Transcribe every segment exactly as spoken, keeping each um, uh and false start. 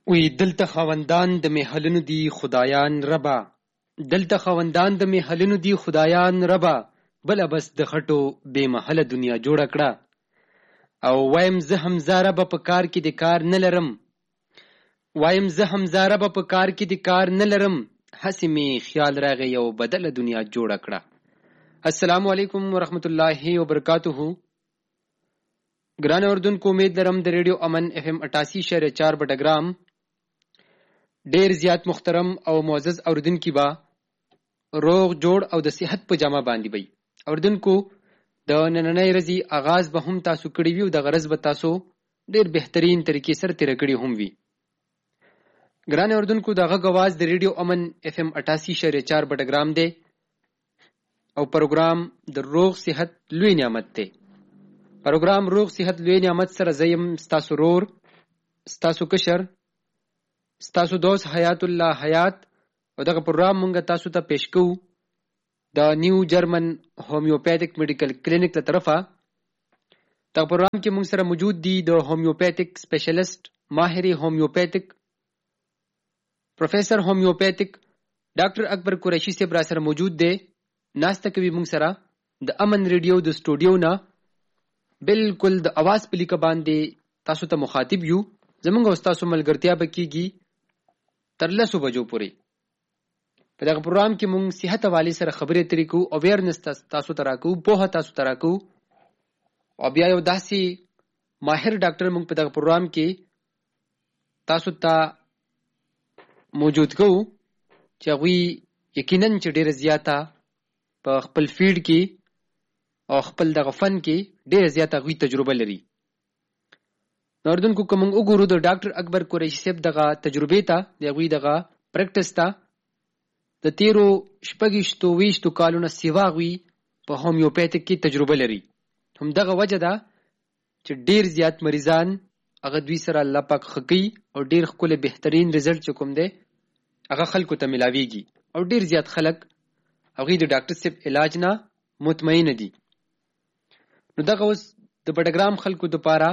وی دلته خاوندان د محلونو دی خدایان ربا، دلته خاوندان د محلونو دی خدایان ربا، بله بس د خټو بې محله دنیا جوړه کړه. او وایم زه حمزه ربا په کار کې د کار نه لرم، وایم زه حمزه ربا په کار کې د کار نه لرم، هسې می خیال راغی یو بدله دنیا جوړه کړه. السلام علیکم ورحمت الله وبرکاتہ. ګران اردوونکو، امید لرم د ریډیو امن اف ام اٹاسی شعر چار بټګرام ډیر زیات محترم او معزز اوردونکي با روغ جوړ او د صحت په جامه باندې وي. اوردونکو، د نننۍ ورځې آغاز به هم تاسو کړی وي او د غرض به تاسو ډیر بهترین طریقې سره تیر کړی هم وي. ګران اوردونکو، د غږ आवाज د ریډیو امن اف ام اٹاسی شعر چار بټګرام دی او پروګرام د روغ صحت لوی نعمت دی. پروګرام روغ صحت لوی نعمت سره زیم ستاسو رور، ستاسو کشر، ستاسو دوست حیات الله حیات. او دغه پروګرام مونږ تاسو ته پیش کوو د نیو جرمن هومیوپیتھک میډیکل کلینیک له طرفه. دغه پروګرام کې مونږ سره موجود دي د هومیوپیتھک سپیشلیسټ، ماهر هومیوپیتھک، پروفیسر هومیوپیتھک ډاکټر اکبر قریشی صاحب را سره موجود دی. ناسته کوي مونږ سره د امن ریډیو د سټوډیو نه بالکل د اواز په لیکه باندې تاسو ته مخاطب یو. زمونږ او تاسو ملګرتیا به کیږي تر لسو بجو پورې. په دغه پروګرام کې مونږ صحت حوالې سره خبرې اترې کوو، اویرنس تاسو ته راکوو، پوهه تاسو ته راکوو. او بیا یو داسې ماهر ډاکټر مونږ په دغه پروګرام کې تاسو ته موجود کوو چې هغوی یقینا چې ډېره زیاته په خپل فیلډ کې او خپل دغه فن کې ډېره زیاته هغوی تجربه لري. نو اردوونکو، که موږ وګورو د ډاکټر اکبر قریشي صاحب دغه تجربې ته، د هغوی دغه پریکټس ته د تیرو شپږویشتو ویشتو کالونه سیوا هغوی په هومیوپیتھک کې تجربه لري. همدغه وجه ده چې ډېر زیات مریضان هغه دوی سره الله پاک ښه کوي او ډېر ښکلی بهترین رزلټ چې کوم دی هغه خلکو ته میلاویږي او ډېر زیات خلک هغوی د ډاکټر صاحب علاج نه مطمئنه دي. نو دغه اوس د بټګرام خلکو دپاره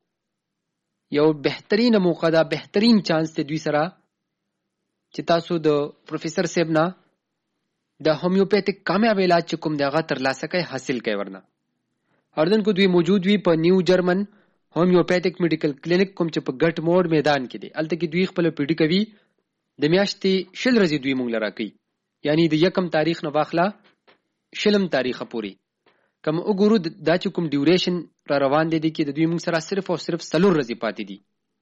یو بهترینه موقع ده، بهترین چانس دی دوی سره چې تاسو د پروفیسر صاحب نه د هومیوپیتھک کامیاب علاج چې کوم دی هغه ترلاسه کوئ، حاصل کوئ. ورنه اردوونکو، دوی موجود وي په نیو جرمن هومیوپیتھک میډیکل کلینیک کوم چې په ګټ موډ میدان کې دی. هلته کې دوی خپله پیډي کوي. د میاشتې شل ورځې دوی موږ له راکوي، یعنی د یکم تاریخ نه واخله شلم تاریخه پورې. که موږ وګورو دا چې کوم ډیوریشن را روان دی دی کې د دوی موږ سره صرف او صرف څلور ورځې پاتې دي.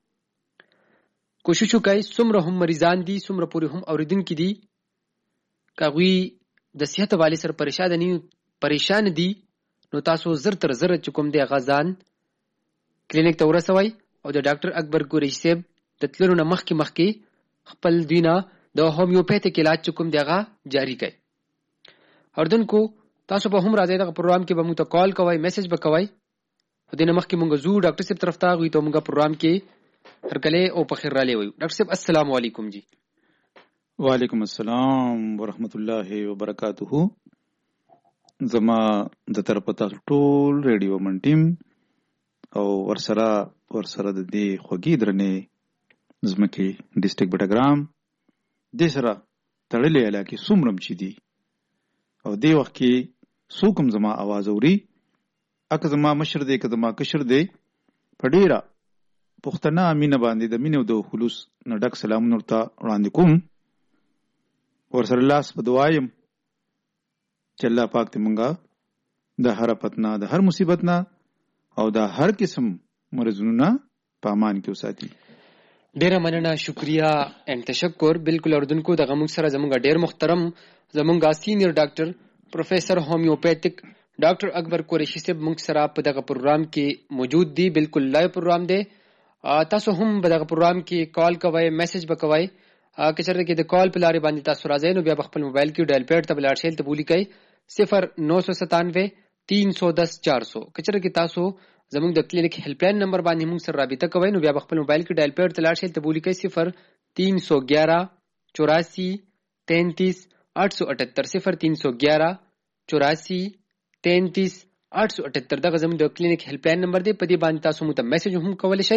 کوشش وکړئ څومره هم مریضان دي، څومره پورې هم اورېدونکي دي، که هغوی د صحت حوالې سره پریشان دي پریشان دي نو تاسو زر تر زره چې کوم دی هغه ځان کلینیک ته ورسوئ او د ډاکټر اکبر قریشي صاحب د تللو نه مخکې مخکې خپل دوی نه د هومیوپیتھک علاج چې کوم دی هغه جاري کړئ. اردوونکو، تاسو به هم راځئ دغه پروګرام کې به موږ ته کال کوئ، میسج به کوئ. خو دې نه مخکې موږ ځو ډاکټر صاحب طرف ته، هغوی ته موږ پروګرام کې هرکلی او په خیر رالی وایو. ډاکټر صاحب السلام علیکم. جی وعلیکم السلام ورحمت الله وبرکاتہ. زما د طرفه تاسو ټول ریډیو من ټیم او ورسره ورسره د دې خوږې درنې ځمکې ډسټرکټ بټګرام دې سره تړلې علاقې څومره چې دي او دې وخت کې څوک هم زما اواز اوري، اکه زما مشر دی که زما کشر دی، په ډېره پښتنه مینه باندې د مینې او د خلوص نه ډک سلامونه ورته وړاندې کوم. ورسره لاس په دعا یم چې الله پاک دې مونږه د هر آفت نه، د هر مصیبت نه او د هر قسم مرضونو نه په امان کې وساتي. ډیره مننه، شکریہ اینڈ تشکر. بالکل اردوونکو، دغه موږ سره زموږ ډیر محترم زموږ سینیئر ډاکټر پروفیسر هومیوپیتھک ډاکټر اکبر قریشي صاحب موږ سره په دغه پروګرام کې موجود دي. بالکل لایو پروګرام دی. تاسو هم په دغه پروګرام کې کال کوئ، میسج به کوئ. که چېرته کې د کال په لارې باندې تاسو راځئ نو بیا په خپل موبایل کې ډایل پیډ ته لاړ شئ، ته ولیکئ صفر نو سو ستانوے تین سو دس چار سو. که چېرته کې تاسو زموږ د کلینیک هیلپ لاین نمبر باندې موږ سره رابطه کوئ نو بیا په خپل موبایل کې ډایل پیډ ته لاړ شئ، ته ولیکئ صفر تین سو گیارہ چوراسی تینتیس آٹھ سو اٹھتر صفر تین سو گیارہ چوراسی تینتیس آٹھ سو اٹھتر. دغه زموږ د کلینیک هیلپ لاین نمبر دی. په دې باندې تاسو موږ ته میسج هم کولی شئ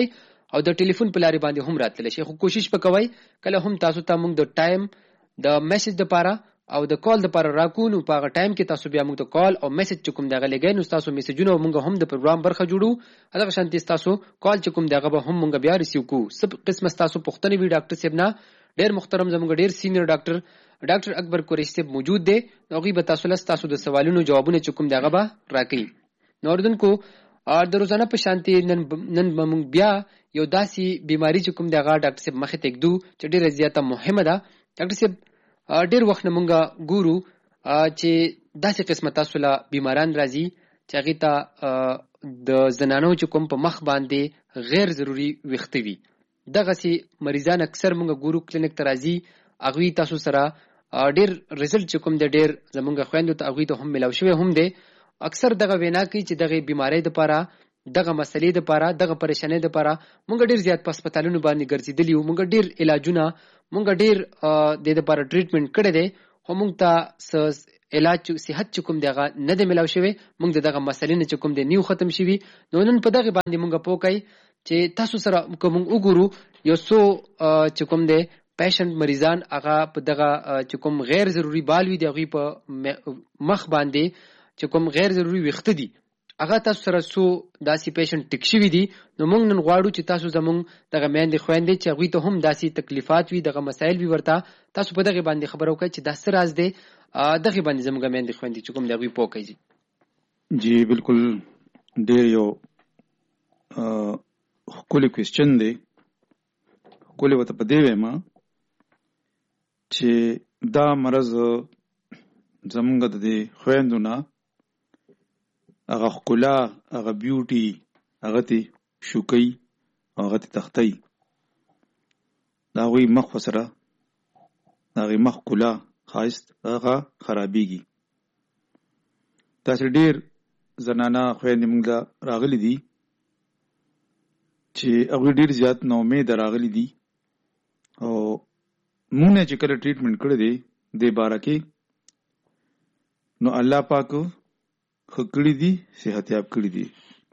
او د ټلیفون په لارې باندې هم راتللی شي. خو کوشش وکوي کله هم تاسو ته موږ د ټایم د میسج لپاره او د کال لپاره راکو، نو په هغه ټایم کې تاسو بیا موږ ته کال او میسج چې کوم دغه لګی، نو تاسو میسجونه موږ هم د پروګرام برخه جوړو، هغه شانتي تاسو کال چې کوم دغه به هم موږ بیا ریسیو کو. سب قسم تاسو پوښتنې وی ډاکټر صاحب نه ډیر محترم زموږ ډیر سینیئر ډاکټر ډاکټر اکبر قریشي صاحب موجود دی، هغه به تاسو له تاسو د سوالونو جوابونه چې کوم دغه به راکړي. نو اردوونکو د روزانه په شانتي نن نن موږ بیا یو داسي بیماری چې کوم دغه ډاکټر صاحب مخه تکدو چې ډیره زیاته مهمه ده. ډاکټر صاحب ډیر وخت موږ ګورو چې داسې قسمه تاسو له بیماران راځي چې هغه ته د زنانو چې کوم په مخ باندې غیر ضروري ویښته وي. دغه سي مریضان اکثر موږ ګورو کلینیک ته راځي، هغه تاسو سره ډیر رزلټ چې کوم د ډیر زمونږ خويندو ته هغه ته هم ملاو شوی هم دی. اکثر دغه وینا کوي چې دغه بیماری د لپاره دغه مسلې د لپاره دغه پریشانې د لپاره موږ ډیر زیات په هسپتالونو باندې ګرځیدلی یو، موږ ډیر علاجونه موږ ډیر د لپاره ټریټمنټ کړی دی، خو موږ ته علاج صحت چې کوم دغه نه دی ملاو شوی، موږ دغه مسلې نه چې کوم دی نیو ختم شوی. نو نن په دغه باندې موږ پوکای چې تاسو سره کوم وګورو یو څو چې کوم دی پیشنټ مریضان هغه په دغه چې کوم غیر ضروري بالوي دی، هغه په مخ باندې چې کوم غیر ضروري ویښته دي، هغه تاسو سره سو داسي پیشنټ ټیک شوی دي. نو موږ نن غواړو چې تاسو زموږ دغه میندې خويندې چې هغه ته هم داسي تکلیفات وي، دغه مسایل وي، ورته تاسو په دغه باندې خبرو کوي چې دا څه راز دی، دغه باندې زموږ میندې خويندې چې کوم دغه پوکایي. جی بالکل ډیر یو کولی کوېسچن دی. کولی وته په دی وایم چې دا مرض زمونږ د دې خويندو نه هغه ښکلا، هغه بیوټي، هغه تی شوکۍ، هغه تی تختۍ، د هغوی مخ سره د هغې مخ ښکلا ښایست هغه خرابېږي. داسې ډېر زنانه خویندې موږ ته راغلي دي چې هغوی ډېر زیات ناامیده راغلي دي او موږ نه چې کله ټریټمنټ کړی دی دې باره کې، نو الله پاک ښه کړي دي، صحتیاب کړي دي.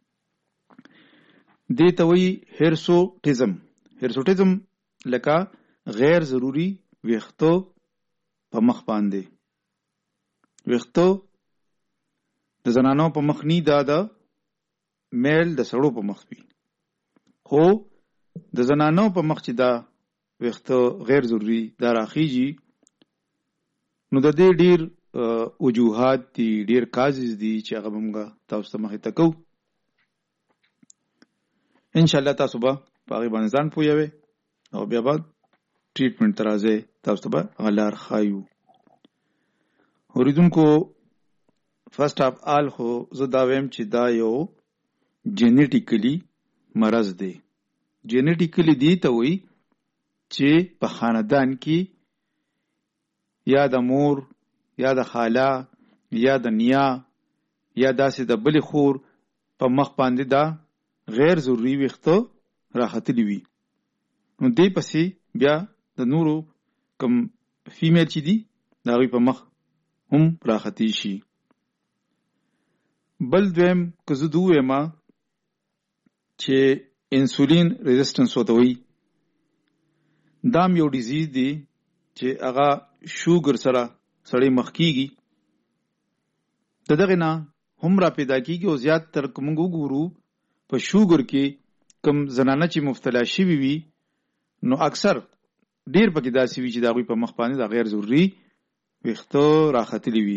دې ته وایي هرسوټیزم. هرسوټیزم لکه غیر ضروري ویښتو په مخ باندې. ویښتو د زنانو په مخ نی، دا د میل د سړو په مخ وي، خو د زنانو په مخ چې دا ویښتو غیر ضروري دا راخیږي، نو د دې ډیر وجوهات دي، ډیر کازز دي چې هغه موږ تاسو ته مخې ته کوو. ان شاء الله تاسو به په هغې باندې ځان پوهوئ او بیا به ټریټمنټ ته راځئ، تاسو ته به هغه لار ښایو. اورېدونکو فرسټ آف آل خو زه دا وایم چې دا یو جینیټیکلی مرض دی. جینیټیکلی دی ته وایي چې په خاندان کې یا د مور یا د خاله یا د نیا یا داسې د بلې خور په مخ باندې دا غیر ضروري ویښته راختلي وي، نو دې پسې بیا د نورو کم فیمیل چې دي د هغوی په مخ هم راختي شي. بل دویم که زه د ووایم چې انسولین ریزسټنس ورته وایي، دا هم یو ډیزیز دی چې هغه شوګر سره سړی مخ کېږي. د دغې نه هم را پیدا کېږي او زیات تر که موږ وګورو په شوګر کې کوم زنانه چې مبتلا شوي وي، نو اکثر ډېر پکې داسې وي چې د هغوی په مخ باندې د غیر ضروري ویښته راختلي وي.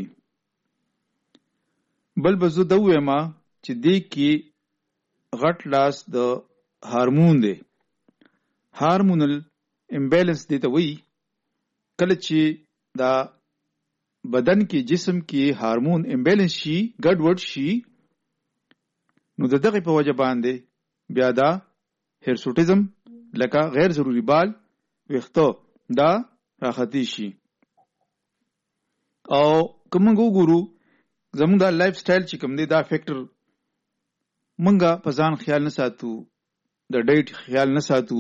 بل به زه دا ووایم چې دې کې غټ لاس د هارمون دی. هارمونل امبیلنس دې ته وایي. کله چې دا بدن کې جسم کې هارمون امبیلنس شي، ګډ وډ شي، نو د دغې په وجه باندې بیا دا هرسوټیزم لکه غیر ضروري بال ویښته دا راختي شي. او که موږ وګورو زموږ دا لایف سټایل چې کوم دی دا فیکټر موږ په ځان خیال نه ساتو، د ډایټ خیال نه ساتو،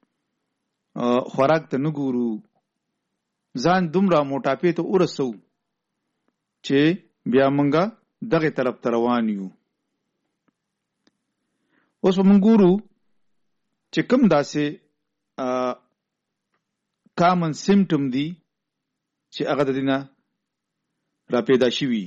خوراک ته نه ګورو، ځان دومره موټاپې ته ورسو چې بیا موږ دغې طرف ته روان یو. اوس به موږ ګورو چې کوم داسې کامن سیمټم دي چې هغه د دینه را پیدا شوي.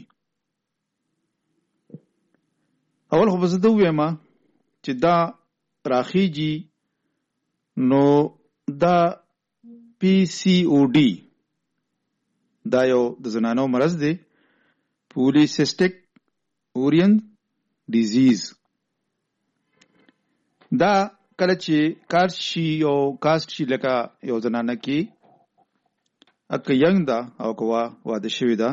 اول خو به زه ده ووایم چې دا راخیږي نو دا پی سی او ډي دا یو د زنانو مرض دی، پولیسیسټک اورین ډیزیز. دا کله چې کارت شي او کاسټ شي لکه یو زنانه کې اکه ینګ ده او که واده شوې ده،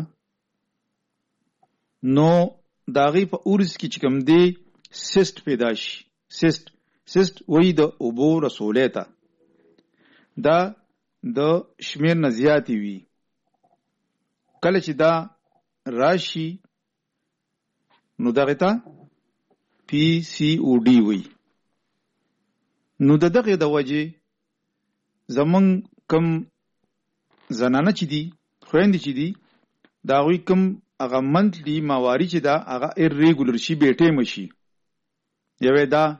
نو د هغې په اورز کې چې کوم دی سیسټ پیدا شي. سیسټ سیسټ وایي د اوبو رسولی ته، دا د شمیر نه زیاتې وي. کله چې دا راشي نو دغې ته پی سی او ډي وایي. نو د دغې د وجې زمونږ کم زنانه چې دي، خویندې چې دي، د هغوی کم هغه منتلي ماواري چې ده هغه ایرریګولر شي، بې ټیمه شي. یوې دا